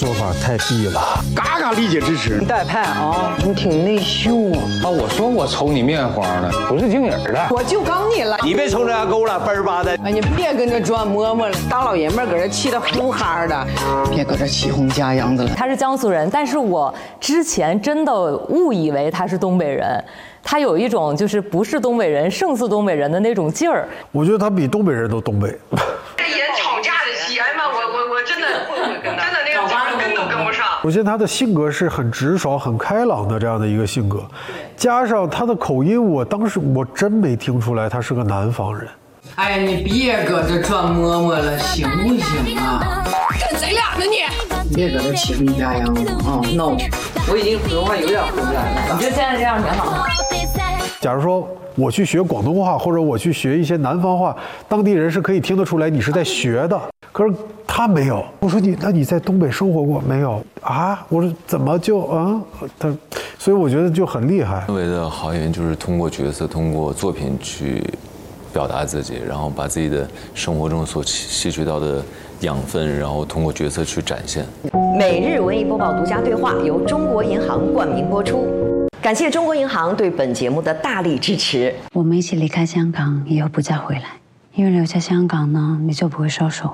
说法太低了， 嘎嘎理解支持。 你带派啊，你挺内秀啊！ 我说我瞅你面黄的，不是听人的。 我就刚你了， 你别瞅这沟了，奔儿巴的。 哎，你别跟这转磨磨了，大老爷们搁这气得呼哈的，别搁这起哄架秧子了。 他是江苏人，但是我之前真的误以为他是东北人。他有一种就是不是东北人胜似东北人的那种劲儿。 我觉得他比东北人都东北。 这演吵架的戏，哎妈，我真的那个脚跟都跟不上。 首先他的性格是很直爽、很开朗的这样的一个性格，加上他的口音，我当时我真没听出来他是个南方人。 哎，你别搁这转磨磨了，行不行啊？ 跟谁俩呢你？ 你别搁这起哄架秧子啊，闹去！我已经普通话有点回不来了。 你觉得现在这样挺好？ 假如说我去学广东话，或者我去学一些南方话，当地人是可以听得出来你是在学的。可是他没有。我说你在东北生活过没有啊？我说怎么就他，所以我觉得就很厉害。 认为的好演员就是通过角色、通过作品去表达自己，然后把自己的生活中所吸取到的养分，然后通过角色去展现。 每日文艺播报独家对话由中国银行冠名播出，感谢中国银行对本节目的大力支持。 我们一起离开香港，以后不再回来，因为留在香港呢，你就不会收手。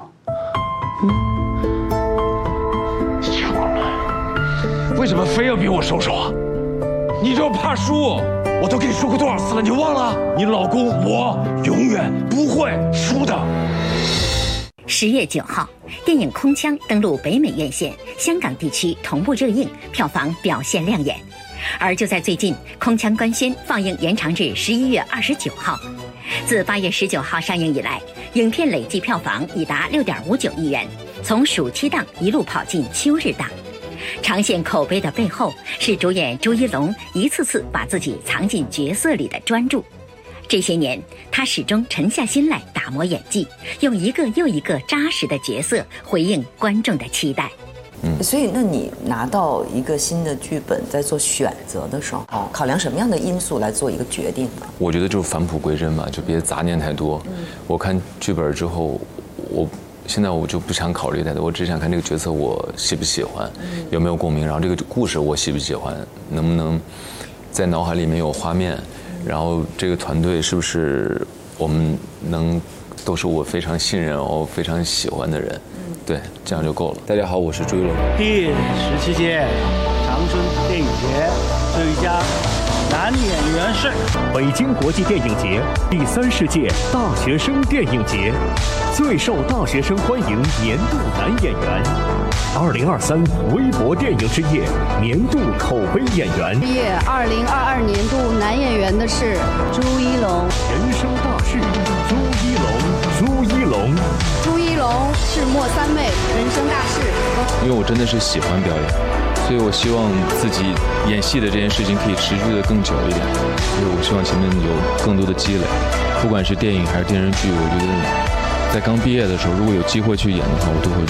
巧了，为什么非要逼我收手啊？你就怕输？我都跟你说过多少次了，你忘了？你老公我永远不会输的。 10月9号，电影《空腔》登陆北美院线，香港地区同步热映，票房表现亮眼。而就在最近，《空腔》官宣放映延长至11月29号。自8月19号上映以来，影片累计票房已达6.59亿元，从暑期档一路跑进秋日档。长线口碑的背后，是主演朱一龙一次次把自己藏进角色里的专注。这些年，他始终沉下心来打磨演技，用一个又一个扎实的角色回应观众的期待。 所以，那你拿到一个新的剧本，在做选择的时候，考量什么样的因素来做一个决定呢？ 我觉得就是返璞归真嘛，就别杂念太多。我看剧本之后，现在我就不想考虑太多，我只想看这个角色我喜不喜欢，有没有共鸣，然后这个故事我喜不喜欢，能不能在脑海里面有画面，然后这个团队是不是我们都是我非常信任然后非常喜欢的人，对，这样就够了。大家好，我是朱一龙。 第17届长春电影节最佳男演员是北京国际电影节第30届大学生电影节最受大学生欢迎年度男演员，2023微博电影之夜年度口碑演员。 2022年度男演员的是朱一龙。 人生大事，朱一龙。 朱一龙是莫三妹，人生大事。 因为我真的是喜欢表演，所以我希望自己演戏的这件事情可以持续的更久一点，所以我希望前面有更多的积累，不管是电影还是电视剧，我觉得在刚毕业的时候，如果有机会去演的话，我都会去。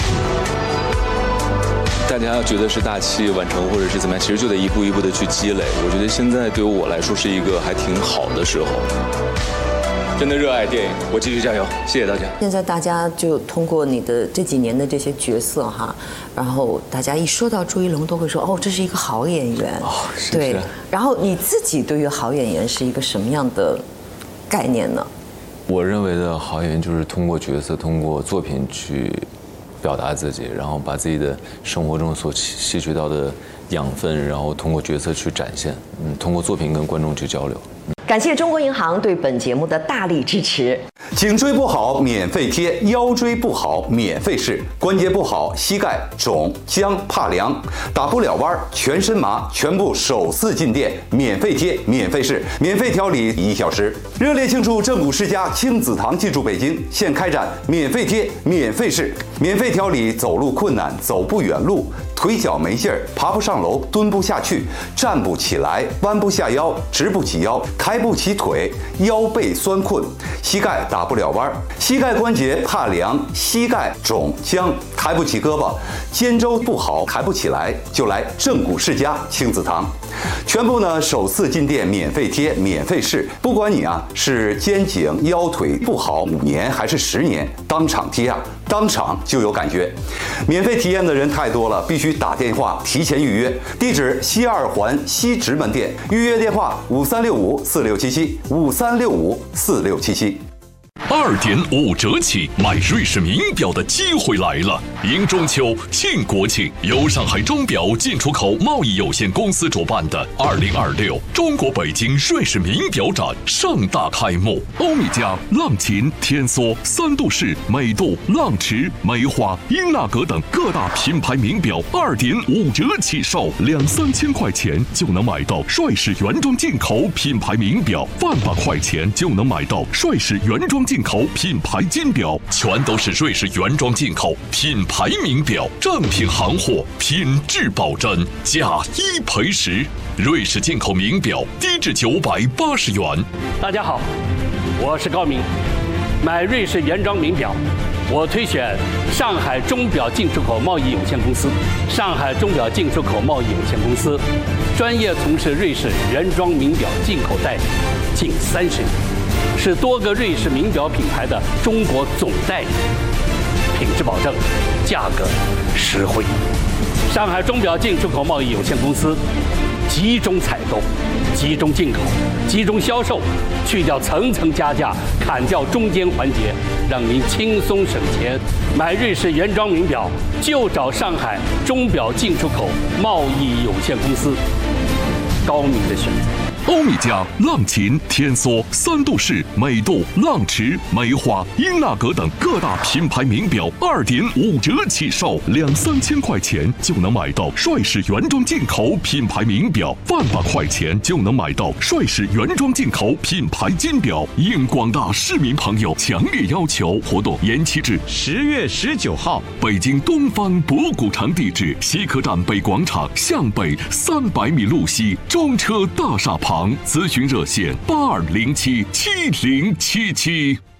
大家觉得是大器晚成或者是怎么样，其实就得一步一步的去积累。我觉得现在对于我来说是一个还挺好的时候。真的热爱电影，我继续加油，谢谢大家。 现在大家就通过你的这几年的这些角色哈，然后大家一说到朱一龙都会说哦，这是一个好演员。 是对。然后你自己对于好演员是一个什么样的概念呢？ 我认为的好演员就是通过角色、通过作品去表达自己，然后把自己的生活中所吸取到的养分，然后通过角色去展现，通过作品跟观众去交流。 感谢中国银行对本节目的大力支持。 颈椎不好免费贴，腰椎不好免费试，关节不好膝盖肿僵怕凉打不了弯全身麻，全部首次进店免费贴免费试免费调理1小时。热烈庆祝正骨世家亲子堂进驻北京，现开展免费贴免费试免费调理走路困难走不远路，腿脚没劲儿，爬不上楼，蹲不下去，站不起来，弯不下腰，直不起腰，抬不起腿，腰背酸困，膝盖打打不了弯；膝盖关节怕凉、膝盖肿僵、抬不起胳膊、肩周不好、抬不起来，就来正骨世家亲子堂。全部呢首次进店免费贴、免费试，不管你是肩颈腰腿不好5年还是10年，当场贴当场就有感觉。免费体验的人太多了，必须打电话提前预约。地址西2环西直门店，预约电话5365467753654677。 2.5折起买瑞士名表的机会来了！迎中秋、庆国庆，由上海钟表进出口贸易有限公司主办的2026中国北京瑞士名表展盛大开幕。欧米茄、浪琴、天梭、三度式、美度、浪驰、梅花、英纳格等各大品牌名表2.5折起售，2-3千块钱就能买到帅士原装进口品牌名表，100块钱就能买到帅士原装进口品牌金表，全都是瑞士原装进口品牌名表，正品行货，品质保真，价1赔10。瑞士进口名表低至980元。 大家好，我是高明。买瑞士原装名表，我推选上海钟表进出口贸易有限公司。上海钟表进出口贸易有限公司专业从事瑞士原装名表进口代理近30年，是多个瑞士名表品牌的中国总代理，品质保证，价格实惠。上海钟表进出口贸易有限公司集中采购、集中进口、集中销售，去掉层层加价，砍掉中间环节，让您轻松省钱。买瑞士原装名表就找上海钟表进出口贸易有限公司，高明的选择。 欧米茄、浪琴、天梭、三度式、美度、浪驰、梅花、英纳格等各大品牌名表2.5折起售，2-3千块钱就能买到帅士原装进口品牌名表，100块钱就能买到帅士原装进口品牌金表。应广大市民朋友强烈要求，活动延期至10月19号。北京东方博古城地址：西客站北广场向北300米路西中车大厦旁。咨询热线：82077077。